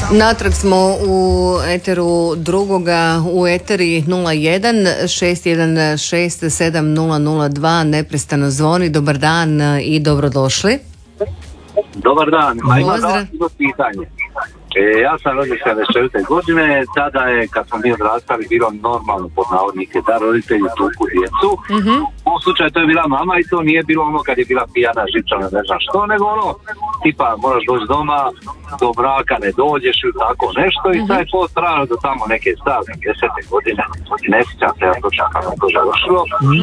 Natrag smo u eteru drugoga, u eteri 01 616 7002, neprestano zvoni. Dobar dan i dobrodošli. Dobar dan, imam jedno pitanje. Ja sam rođen 74. godine, tada je, kad smo mi odrastali, bilo normalno pod navodnike da roditelji tuku djecu. U ovom slučaju to je bila mama i to nije bilo ono kad je bila pijana, živčana, ne znam što, nego ono, tipa moraš doći doma, do braka ne dođeš ili tako nešto i sad je to trajalo do tamo neke stavne 10. godine. Ne sjećam se ja točno kako je to završilo.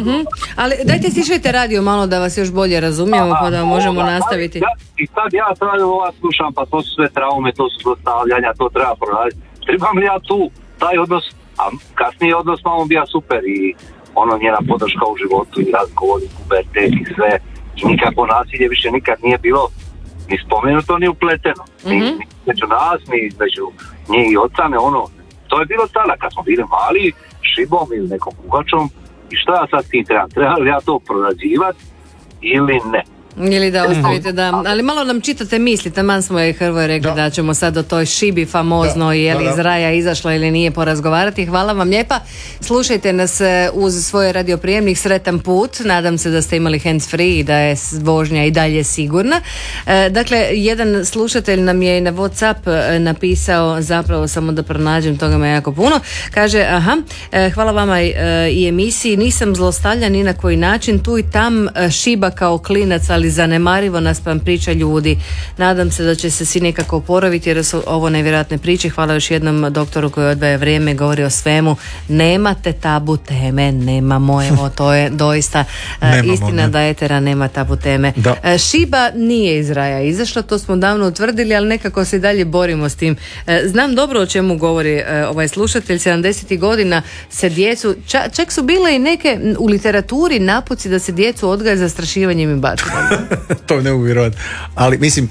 Ali dajte stišajte radio malo da vas još bolje razumijemo pa da možemo nastaviti. I sad ja trajno slušam, pa to su sve traume, to su zlostavljanja, to treba proraditi. Trebam li ja tu taj odnos, a kasnije odnos malo bija super i ono njena podrška u životu i razgovori, pubertet i sve. I nikako nasilje više nikad nije bilo ni spomenuto, ni upleteno. Ni među nas, ni među nje i oca, ne ono. To je bilo tada kad smo bili mali, šibom ili nekom kugačom. I šta ja sad ti trebam? Treba li ja to prorađivati ili ne? Ili da ostavite da, ali malo nam čitate misli, taman smo i Hrvoje rekli da ćemo sad o toj šibi famozno je li iz raja izašla ili nije porazgovarati. Hvala vam lijepa, slušajte nas uz svoj radioprijemnik, sretan put, nadam se da ste imali hands free i da je vožnja i dalje sigurna. Dakle, jedan slušatelj nam je na WhatsApp napisao, zapravo samo da pronađem, toga me jako puno, kaže, hvala vama i emisiji, nisam zlostavljan ni na koji način, tu i tam šiba kao klinac, ali zanemarivo naspram priča ljudi. Nadam se da će se svi nekako oporaviti jer su ovo nevjerojatne priče. Hvala još jednom doktoru koji odvaja vrijeme, govori o svemu. Nemate tabu teme, nemamo, evo to je doista istina da etera nema tabu teme. Šiba nije iz raja izašla, to smo davno utvrdili, ali nekako se i dalje borimo s tim. Znam dobro o čemu govori ovaj slušatelj, 70. godina se djecu, čak su bile i neke u literaturi napuci da se djecu odgaja zastrašivanjem i batinom. To ne mogu vjerovati. Ali mislim,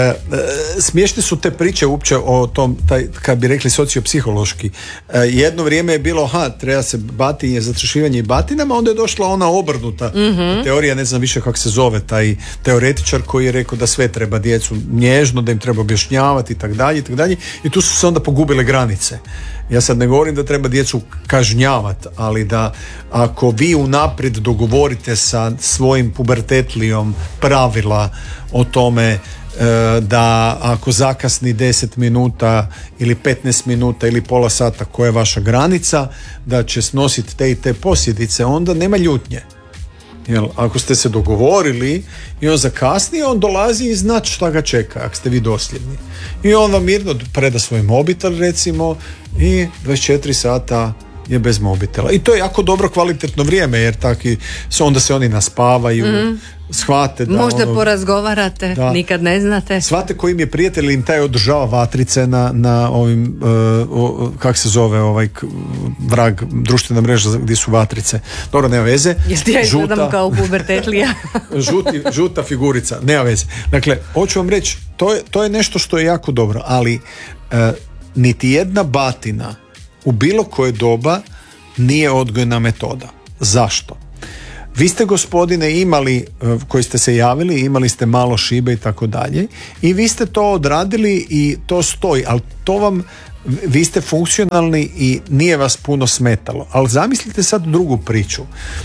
smiješne su te priče uopće o tom, kad bi rekli sociopsihološki. Jedno vrijeme je bilo, treba se batinje, zastrašivanje i batinama, onda je došla ona obrnuta teorija, ne znam više kako se zove, taj teoretičar koji je rekao da sve treba djecu nježno, da im treba objašnjavati i tak dalje. I tu su se onda pogubile granice. Ja sad ne govorim da treba djecu kažnjavati, ali da ako vi unaprijed dogovorite sa svojim pubertetlijom pravila o tome da ako zakasni 10 minuta ili 15 minuta ili pola sata koja je vaša granica, da će snositi te i te posljedice, onda nema ljutnje. Jel, ako ste se dogovorili i on zakasni, on dolazi i zna šta ga čeka, ako ste vi dosljedni. I on vam mirno preda svoj mobitel, recimo, i 24 sata je bez mobitela. I to je jako dobro kvalitetno vrijeme, jer onda se oni naspavaju, shvate da možda porazgovarate, nikad ne znate. Shvate koji im je prijatelj, im taj održava vatrice na ovim kak se zove ovaj vrag, društvena mreža gdje su vatrice. Dobro, nema veze. Jel ti ja izgledam kao pubertetlija? žuta figurica, nema veze. Dakle, hoću vam reći, to je nešto što je jako dobro, ali niti jedna batina u bilo koje doba nije odgojna metoda. Zašto? Vi ste, gospodine, imali, koji ste se javili, imali ste malo šibe i tako dalje, i vi ste to odradili i to stoji, ali to vam, vi ste funkcionalni i nije vas puno smetalo. Ali zamislite sad drugu priču.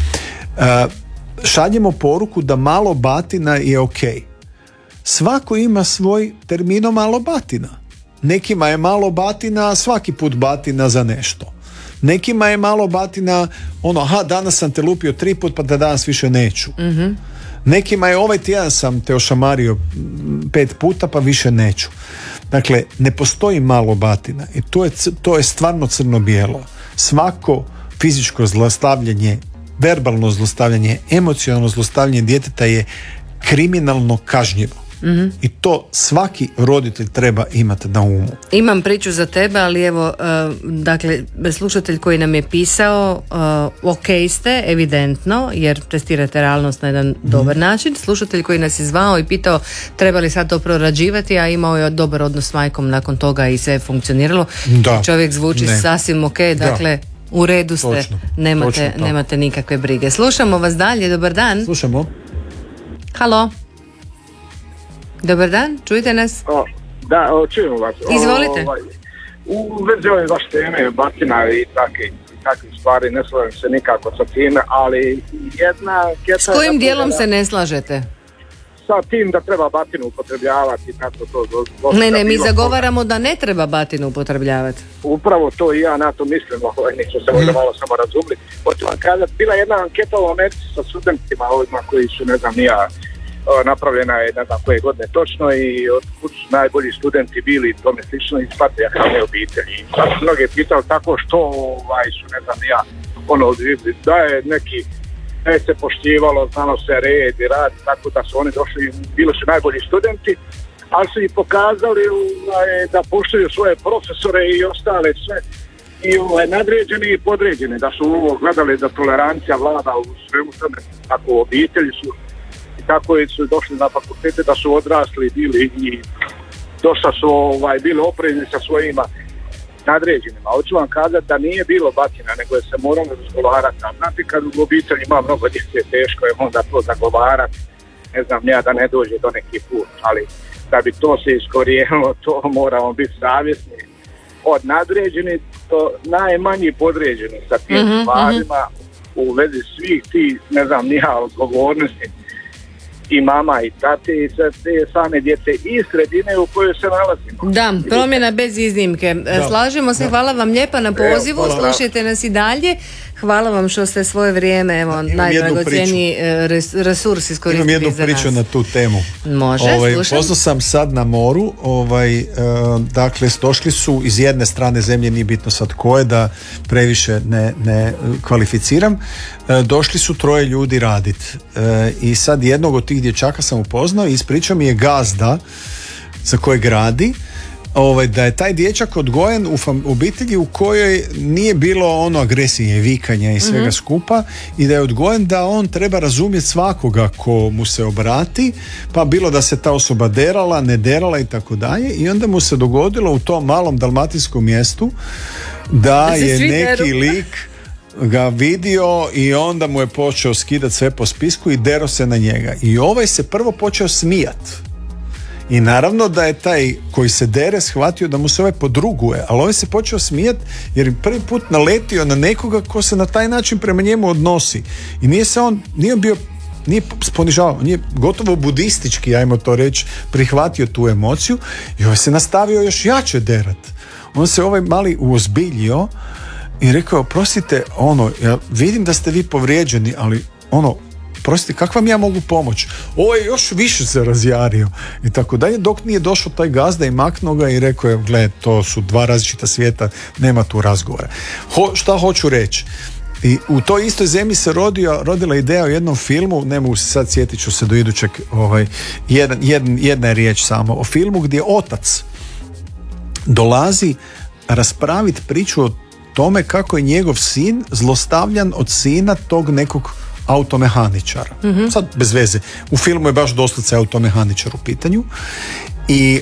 Šaljemo poruku da malo batina je ok. Svako ima svoj termino malo batina. Nekima je malo batina, svaki put batina za nešto. Nekima je malo batina, danas sam te lupio 3 put, pa da danas više neću. Nekima je ovaj tjedan sam te ošamario 5 puta, pa više neću. Dakle, ne postoji malo batina i to je stvarno crno-bijelo. Svako fizičko zlostavljanje, verbalno zlostavljanje, emocionalno zlostavljanje djeteta je kriminalno kažnjivo. I to svaki roditelj treba imati na umu. Imam priču za tebe, ali evo, dakle, slušatelj koji nam je pisao, ok ste, evidentno, jer testirate realnost na jedan dobar način. Slušatelj koji nas je zvao i pitao treba li sad to prorađivati, a imao je dobar odnos s majkom nakon toga i sve je funkcioniralo. Čovjek zvuči sasvim ok, dakle, u redu ste, točno, nemate nikakve brige. Slušamo vas dalje, dobar dan. Slušamo. Halo. Dobar dan, čujete nas? Da, čujem vas. Izvolite. U vezi ove vaše teme, batina i takve stvari, ne slažem se nikako sa time, ali jedna... S kojim dijelom se ne slažete? Sa tim da treba batinu upotrebljavati, tako to... Ne, mi zagovaramo da ne treba batinu upotrebljavati. Upravo to i ja na to mislim, nisam se možda malo samo razumili. Hoću vam kazati, bila jedna anketa u Americi sa studentima, ovima koji su, ne znam, napravljena je ne znam koje godine točno i otkud su najbolji studenti bili i tome slično i shvatili jakavne obitelji. I sad su mnoge pitali tako što su ne znam da je neki ne se poštivalo, znalo se red i rad, tako da su oni došli, bili su najbolji studenti, ali su i pokazali da poštuju svoje profesore i ostale sve i nadređeni i podređeni, da su gledali da tolerancija vlada u svemu tome, tako u obitelji su i tako su došli na fakultete, da su odrasli bili i dosta su bili oprezni sa svojima nadređenima. Hoću vam kazati da nije bilo batina, nego je se moralo razgovarati. Znate, kad u obitelji ima mnogo djece, teško je onda to zagovarati, ne znam ja, da ne dođe do neki put, ali da bi to se iskorijenilo, to moramo biti savjesni od nadređeni do najmanji podređeni sa tim stvarima u vezi svih ti, ne znam, nija odgovornosti i mama i tate i sve te same djece i sredine u kojoj se nalazimo. Da, promjena bez iznimke. Slažemo se, hvala vam lijepa na pozivu, slušajte nas i dalje. Hvala vam što ste svoje vrijeme, najdragocjeniji resurs iskoristili za nas. Imam jednu priču na tu temu. Može, slušam. Poznao sam sad na moru, dakle, došli su iz jedne strane zemlje, nije bitno sad koje, da previše ne kvalificiram, došli su 3 ljudi radit. I sad jednog od tih dječaka sam upoznao i ispričao mi je gazda za kojeg radi, da je taj dječak odgojen u obitelji u kojoj nije bilo agresije, vikanja i svega skupa, i da je odgojen da on treba razumjeti svakoga ko mu se obrati, pa bilo da se ta osoba derala, ne derala i tako dalje, i onda mu se dogodilo u tom malom dalmatinskom mjestu da je neki lik ga vidio i onda mu je počeo skidati sve po spisku i dero se na njega. I ovaj se prvo počeo smijati. I naravno da je taj koji se dere shvatio da mu se ovaj podruguje, ali ovaj se počeo smijati jer je prvi put naletio na nekoga ko se na taj način prema njemu odnosi. I nije ponižavao, nije gotovo budistički, ajmo to reći, prihvatio tu emociju i ovaj se nastavio još jače derat. On se ovaj mali uozbiljio i rekao, prostite, ja vidim da ste vi povrijeđeni, ali prostite, kako vam ja mogu pomoći? Ovo je još više se razjario i tako dalje, dok nije došao taj gazda i maknuo ga i rekao je, gle, to su 2 različita svijeta, nema tu razgovora. Šta hoću reći? I u toj istoj zemlji se rodila ideja o jednom filmu, ne mogu se sad, sjetit ću se do idućeg, jedna je riječ samo, o filmu gdje otac dolazi raspraviti priču o tome kako je njegov sin zlostavljan od sina tog nekog automehaničara. Sad bez veze. U filmu je baš doslovce automehaničar u pitanju i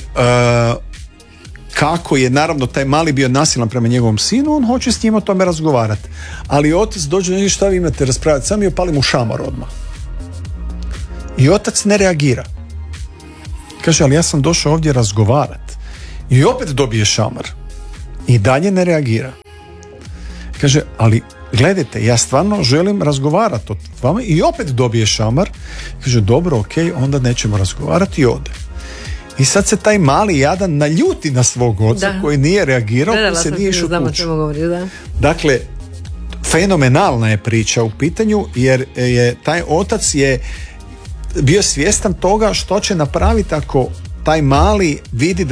kako je naravno taj mali bio nasilan prema njegovom sinu, on hoće s njim o tome razgovarati. Ali otac dođe i šta vi imate raspravljati? Sam je opali mu šamar odmah. I otac ne reagira. Kaže, ali ja sam došao ovdje razgovarati. I opet dobije šamar. I dalje ne reagira. Kaže, ali gledajte, ja stvarno želim razgovarati o vama, i opet dobije šamar. Kaže, dobro, ok, onda nećemo razgovarati, i ode. I sad se taj mali jadan naljuti na svog oca koji nije reagirao, koji se nije išao kuću. Dakle, fenomenalna je priča u pitanju, jer je taj otac je bio svjestan toga što će napraviti ako taj mali vidi